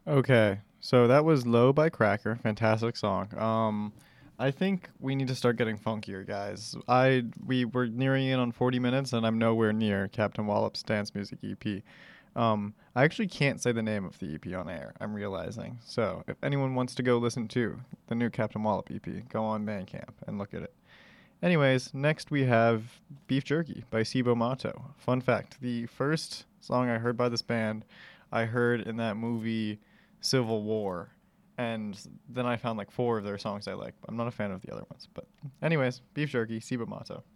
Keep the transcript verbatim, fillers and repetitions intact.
Okay, so that was "Low" by Cracker. Fantastic song. Um, I think we need to start getting funkier, guys. I we were nearing in on forty minutes, and I'm nowhere near Captain Wallop's dance music E P. Um, I actually can't say the name of the E P on air. I'm realizing. So if anyone wants to go listen to the new Captain Wallop E P, go on Bandcamp and look at it. Anyways, next we have Beef Jerky by Sibo Mato. Fun fact, the first song I heard by this band, I heard in that movie Civil War. And then I found like four of their songs I like. I'm not a fan of the other ones. But anyways, Beef Jerky, Sibo Mato.